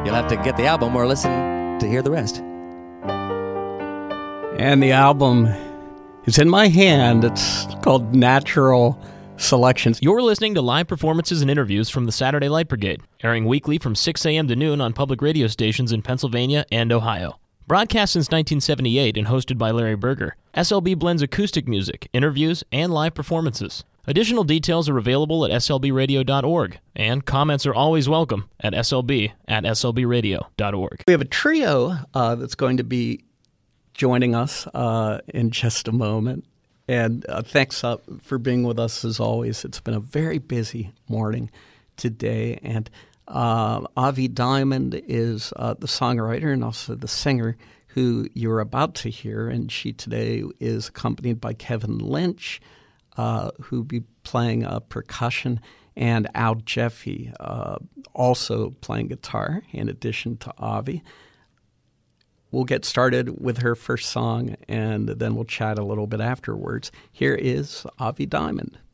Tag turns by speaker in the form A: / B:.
A: You'll have to get the album or listen to hear the rest.
B: And the album is in my hand. It's called Natural Selections.
C: You're listening to live performances and interviews from the Saturday Light Brigade, airing weekly from 6 a.m. to noon on public radio stations in Pennsylvania and Ohio. Broadcast since 1978 and hosted by Larry Berger, SLB blends acoustic music, interviews, and live performances. Additional details are available at slbradio.org, and comments are always welcome at slb@slbradio.org.
B: We have a trio that's going to be joining us in just a moment. And thanks for being with us as always. It's been a very busy morning today. And Avi Diamond is the songwriter and also the singer who you're about to hear. And she today is accompanied by Kevin Lynch, who'll be playing percussion, and Al Jeffy, also playing guitar in addition to Avi. We'll get started with her first song, and then we'll chat a little bit afterwards. Here is Avi Diamond.